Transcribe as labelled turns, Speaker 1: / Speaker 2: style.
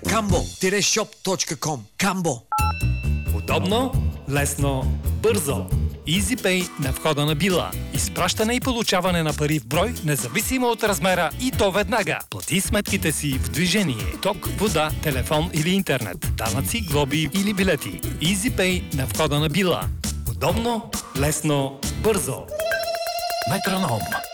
Speaker 1: Kambo-shop.com. Камбо.
Speaker 2: Удобно, лесно, бързо. EasyPay на входа на Била. Изпращане и получаване на пари в брой, независимо от размера, и то веднага. Плати сметките си в движение. Ток, вода, телефон или интернет. Данъци, глоби или билети. EasyPay на входа на Била. Удобно, лесно, бързо. Метроном.